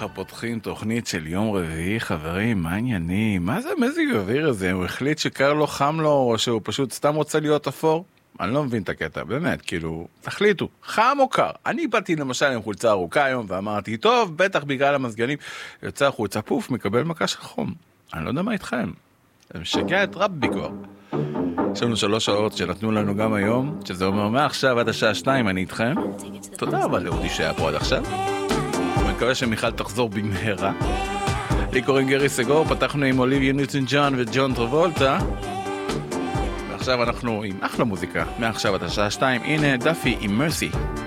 ככה פותחים תוכנית של יום רביעי, חברים, מה העניינים? מה זה מזג האוויר הזה? הוא החליט שקר לו, חם לו, או שהוא פשוט סתם רוצה להיות אפור? אני לא מבין את הקטע, באמת, כאילו, תחליטו, חם או קר? אני באתי למשל עם חולצה ארוכה היום, ואמרתי, טוב, בטח בגלל המזגנים, יוצא חולצה פוף, מקבל מכה של חום. אני לא יודע מה איתכם. זה משגע את רבי כבר. יש לנו 3 שעות שנתנו לנו גם היום, שזה אומר מעכשיו עד השעה 2 אני איתכם. תודה רבה לאודי שהיה פה עד עכשיו. אני מקווה שמיכל תחזור במהרה. לי קוראים גרי סגור, פתחנו עם אוליביה ניוטון ג'ון וג'ון טרבולטה. ועכשיו אנחנו עם אחלה מוזיקה, מעכשיו עד השעה 2. הנה דאפי עם מרסי.